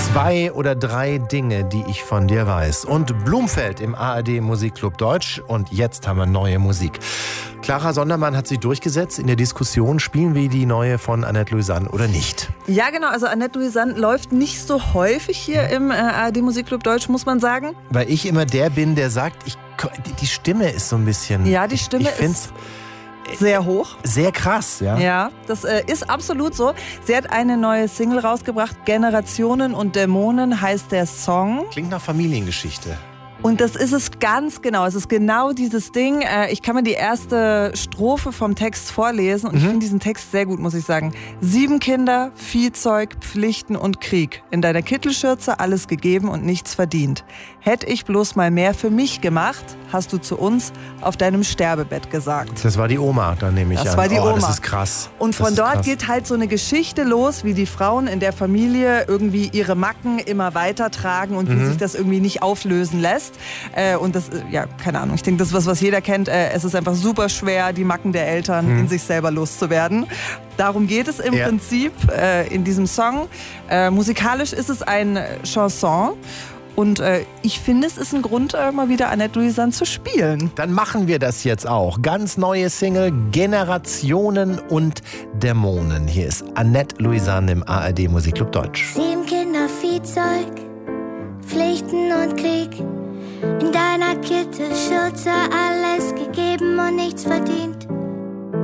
2 oder 3 Dinge, die ich von dir weiß. Und Blumfeld im ARD Musikclub Deutsch. Und jetzt haben wir neue Musik. Clara Sondermann hat sich durchgesetzt in der Diskussion, spielen wir die neue von Annette Louisanne oder nicht? Ja, genau. Also Annette Louisanne läuft nicht so häufig hier im ARD Musikclub Deutsch, muss man sagen. Weil ich immer der bin, der sagt, die Stimme ist so ein bisschen... Ja, die Stimme ist sehr hoch. Sehr krass, ja. Ja, das ist absolut so. Sie hat eine neue Single rausgebracht, Generationen und Dämonen heißt der Song. Klingt nach Familiengeschichte. Und das ist es ganz genau. Es ist genau dieses Ding. Ich kann mir die erste Strophe vom Text vorlesen und ich finde diesen Text sehr gut, muss ich sagen. 7 Kinder, Viehzeug, Pflichten und Krieg. In deiner Kittelschürze alles gegeben und nichts verdient. Hätte ich bloß mal mehr für mich gemacht, hast du zu uns auf deinem Sterbebett gesagt. Das war die Oma, dann nehme ich an. Das war die Oma. Das ist krass. Und von dort geht halt so eine Geschichte los, wie die Frauen in der Familie irgendwie ihre Macken immer weiter tragen und wie sich das irgendwie nicht auflösen lässt. Und das, ja, keine Ahnung, ich denke, das ist was jeder kennt. Es ist einfach super schwer, die Macken der Eltern in sich selber loszuwerden. Darum geht es im Prinzip in diesem Song. Musikalisch ist es ein Chanson. Und ich finde, es ist ein Grund, mal wieder Annette Louisanne zu spielen. Dann machen wir das jetzt auch. Ganz neue Single, Generationen und Dämonen. Hier ist Annette Louisanne im ARD Musikclub Deutsch. 7 Kinder, Viehzeug, Pflichten und Krieg. In deiner Kittelschürze alles gegeben und nichts verdient.